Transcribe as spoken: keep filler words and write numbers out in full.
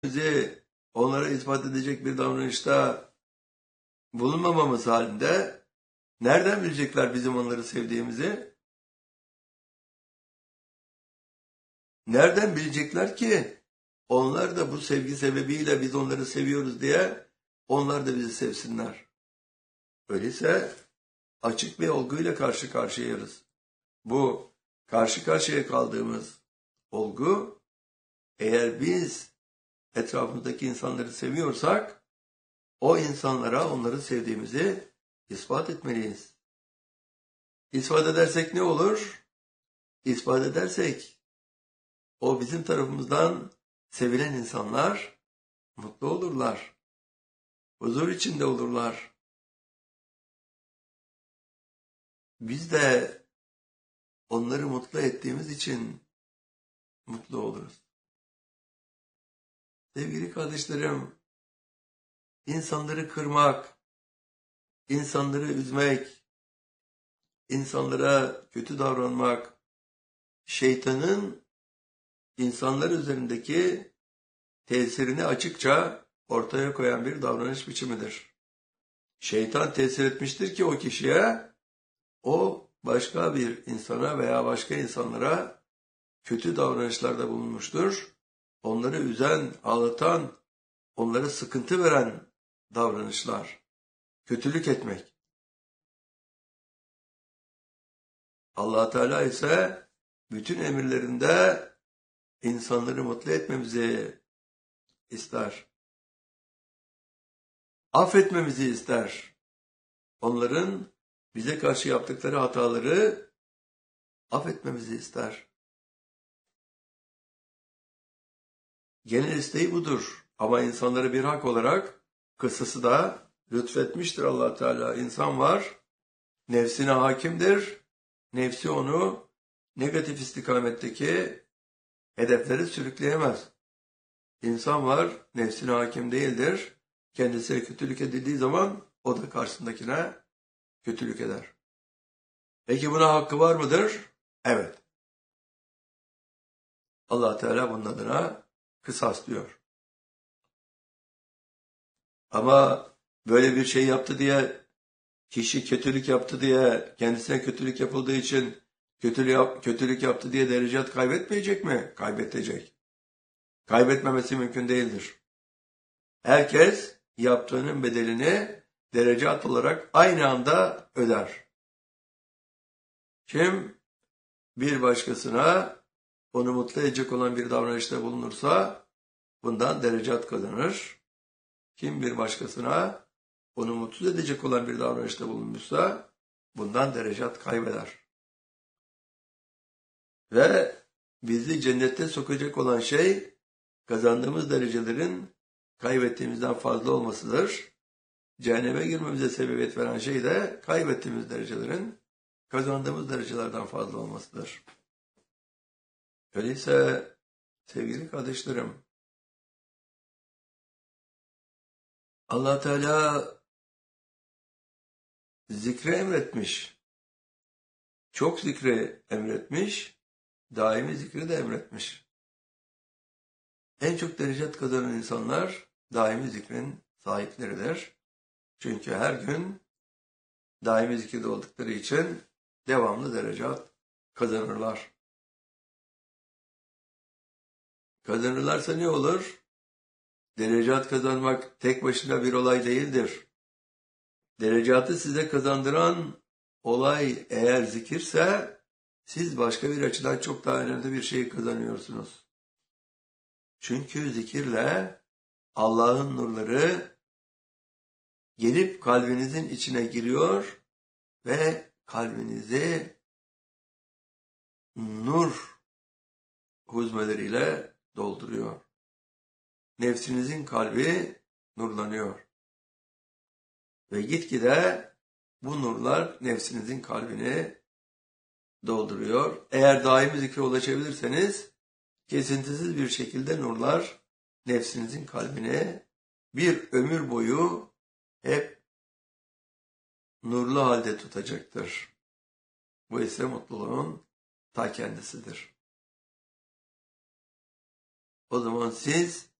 bizi onlara ispat edecek bir davranışta bulunmamamız halinde nereden bilecekler bizim onları sevdiğimizi? Nereden bilecekler ki onlar da bu sevgi sebebiyle biz onları seviyoruz diye onlar da bizi sevsinler? Öyleyse açık bir olguyla karşı karşıyayız. Bu karşı karşıya kaldığımız olgu, eğer biz etrafımızdaki insanları seviyorsak, o insanlara onları sevdiğimizi ispat etmeliyiz. İspat edersek ne olur? İspat edersek, o bizim tarafımızdan sevilen insanlar mutlu olurlar. Huzur içinde olurlar. Biz de onları mutlu ettiğimiz için mutlu oluruz. Sevgili kardeşlerim, insanları kırmak, insanları üzmek, insanlara kötü davranmak, şeytanın insanlar üzerindeki tesirini açıkça ortaya koyan bir davranış biçimidir. Şeytan tesir etmiştir ki o kişiye, o başka bir insana veya başka insanlara kötü davranışlarda bulunmuştur. Onları üzen, ağlatan, onlara sıkıntı veren davranışlar, kötülük etmek. Allah Teala ise bütün emirlerinde insanları mutlu etmemizi ister. Affetmemizi ister. Onların bize karşı yaptıkları hataları affetmemizi ister. Genel isteği budur. Ama insanları bir hak olarak kısası da lütfetmiştir Allah Teala. İnsan var, nefsine hakimdir. Nefsi onu negatif istikametteki hedefleri sürükleyemez. İnsan var, nefsine hakim değildir. Kendisine kötülük edildiği zaman o da karşısındakine kötülük eder. Peki buna hakkı var mıdır? Evet. Allah Teala bunun adına kısas diyor. Ama böyle bir şey yaptı diye, kişi kötülük yaptı diye, kendisine kötülük yapıldığı için kötülük, yap, kötülük yaptı diye derecat kaybetmeyecek mi? Kaybedecek. Kaybetmemesi mümkün değildir. Herkes yaptığının bedelini derecat olarak aynı anda öder. Kim bir başkasına onu mutlu edecek olan bir davranışta bulunursa bundan derecat kazanır. Kim bir başkasına onu mutsuz edecek olan bir davranışta bulunmuşsa bundan derecat kaybeder. Ve bizi cennete sokacak olan şey kazandığımız derecelerin kaybettiğimizden fazla olmasıdır. Cehenneme girmemize sebebiyet veren şey de kaybettiğimiz derecelerin kazandığımız derecelerden fazla olmasıdır. Öyleyse sevgili kardeşlerim, Allah Teala zikre emretmiş. Çok zikre emretmiş, daimi zikri de emretmiş. En çok derecat kazanan insanlar daimi zikrin sahipleridir. Çünkü her gün daimi zikirde oldukları için devamlı derecat kazanırlar. Kazanırlarsa ne olur? Derecat kazanmak tek başına bir olay değildir. Derecatı size kazandıran olay eğer zikirse, siz başka bir açıdan çok daha önemli bir şey kazanıyorsunuz. Çünkü zikirle Allah'ın nurları gelip kalbinizin içine giriyor ve kalbinizi nur huzmeleriyle dolduruyor. Nefsinizin kalbi nurlanıyor. Ve gitgide bu nurlar nefsinizin kalbini dolduruyor. Eğer daimi zikre ulaşabilirseniz kesintisiz bir şekilde nurlar nefsinizin kalbini bir ömür boyu hep nurlu halde tutacaktır. Bu ise mutluluğun ta kendisidir. O zaman siz